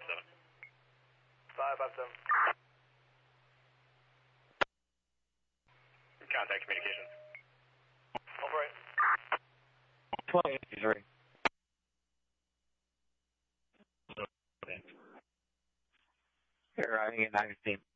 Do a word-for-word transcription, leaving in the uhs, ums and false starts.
five seven. five five seven. Contact communications. Over right. twenty, he's ready. You're arriving at nine fifteen.